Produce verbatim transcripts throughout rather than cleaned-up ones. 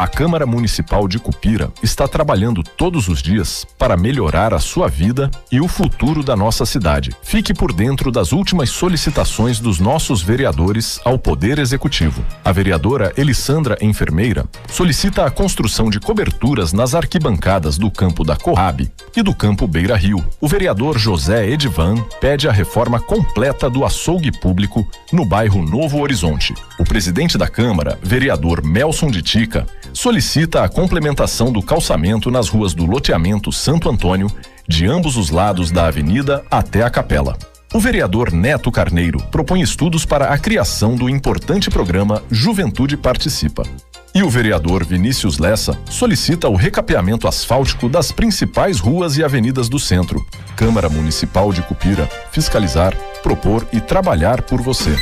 A Câmara Municipal de Cupira está trabalhando todos os dias para melhorar a sua vida e o futuro da nossa cidade. Fique por dentro das últimas solicitações dos nossos vereadores ao Poder Executivo. A vereadora Elissandra Enfermeira solicita a construção de coberturas nas arquibancadas do campo da Coab e do campo Beira Rio. O vereador José Edivan pede a reforma completa do açougue público no bairro Novo Horizonte. O presidente da Câmara, vereador Melson de Tica, solicita a complementação do calçamento nas ruas do loteamento Santo Antônio, de ambos os lados da avenida até a Capela. O vereador Neto Carneiro propõe estudos para a criação do importante programa Juventude Participa. E o vereador Vinícius Lessa solicita o recapeamento asfáltico das principais ruas e avenidas do centro. Câmara Municipal de Cupira, fiscalizar, propor e trabalhar por você.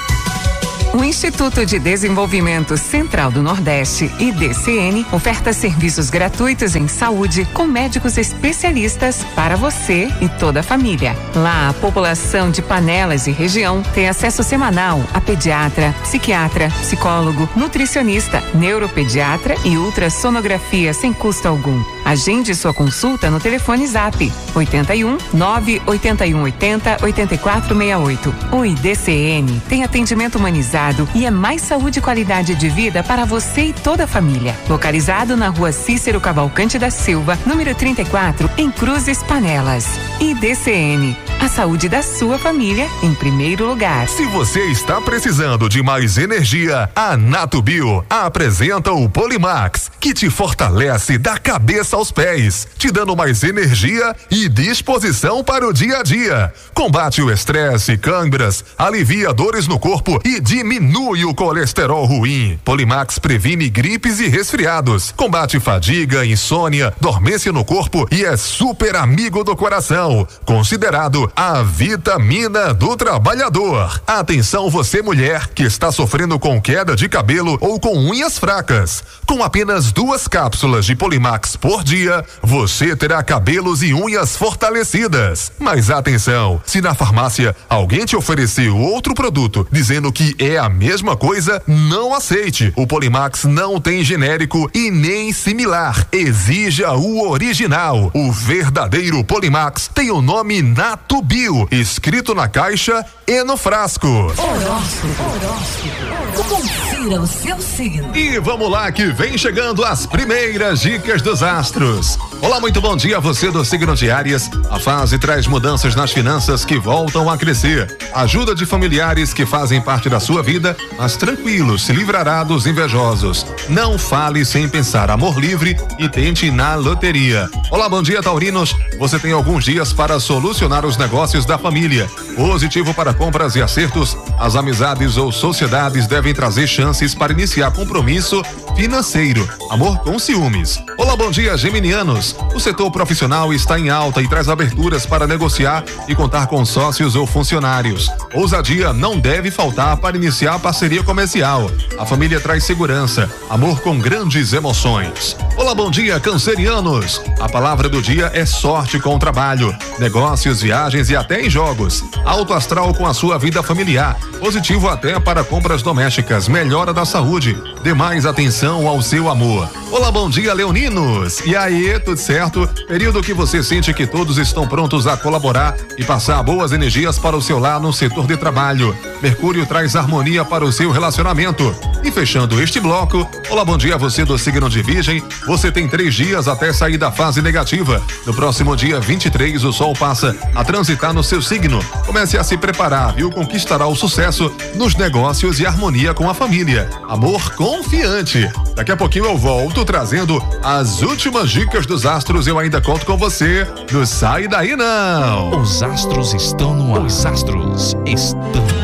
O Instituto de Desenvolvimento Central do Nordeste, I D C N, oferta serviços gratuitos em saúde com médicos especialistas para você e toda a família. Lá, a população de Panelas e região tem acesso semanal a pediatra, psiquiatra, psicólogo, nutricionista, neuropediatra e ultrassonografia sem custo algum. Agende sua consulta no telefone Zap oitenta e um, nove oitenta e um oitenta, oitenta e quatro sessenta e oito. O I D C N tem atendimento humanizado e é mais saúde e qualidade de vida para você e toda a família. Localizado na rua Cícero Cavalcante da Silva, número trinta e quatro, em Cruzes, Panelas. I D C N, a saúde da sua família em primeiro lugar. Se você está precisando de mais energia, a Natubio apresenta o Polimax, que te fortalece da cabeça aos pés, te dando mais energia e disposição para o dia a dia. Combate o estresse, câimbras, alivia dores no corpo e diminui o colesterol ruim. Polimax previne gripes e resfriados, combate fadiga, insônia, dormência no corpo e é super amigo do coração. Considerado a vitamina do trabalhador. Atenção você mulher que está sofrendo com queda de cabelo ou com unhas fracas. Com apenas duas cápsulas de Polimax por dia, você terá cabelos e unhas fortalecidas. Mas atenção, se na farmácia alguém te oferecer outro produto dizendo que é a mesma coisa, não aceite. O Polimax não tem genérico e nem similar. Exija o original. O verdadeiro Polimax tem o nome Natubio, escrito na caixa e no frasco. Horóscopo. Horóscopo. Confira o seu signo. E vamos lá que vem chegando as primeiras dicas dos astros. Olá, muito bom dia a você do signo de Áries. A fase traz mudanças nas finanças que voltam a crescer. Ajuda de familiares que fazem parte da sua vida, mas tranquilo, se livrará dos invejosos. Não fale sem pensar, amor livre e tente na loteria. Olá, bom dia, taurinos. Você tem alguns dias para solucionar os negócios da família. Positivo para compras e acertos. As amizades ou sociedades devem trazer chances para iniciar compromisso financeiro. Amor com ciúmes. Olá, bom dia, geminianos. O setor profissional está em alta e traz aberturas para negociar e contar com sócios ou funcionários. Ousadia não deve faltar para iniciar a parceria comercial. A família traz segurança. Amor com grandes emoções. Olá, bom dia, cancerianos. A palavra do dia é sorte com o trabalho, negócios, viagens e até em jogos. Alto astral com a sua vida familiar. Positivo até para compras domésticas. Melhora da saúde. Dê mais atenção ao seu amor. Olá, bom dia, leoninos. E aí, tudo certo? Período que você sente que todos estão prontos a colaborar e passar boas energias para o seu lar no setor de trabalho. Mercúrio traz harmonia para o seu relacionamento. E fechando este bloco, olá, bom dia a você do signo de Virgem. Você tem três dias até sair da fase negativa. No próximo dia vinte e três, o sol passa a transitar no seu signo. Comece a se preparar, viu? Conquistará o sucesso nos negócios e harmonia com a família. Amor confiante. Daqui a pouquinho eu volto trazendo as últimas dicas dos astros. Eu ainda conto com você. Não sai daí não. Os astros estão no ar. Os astros estão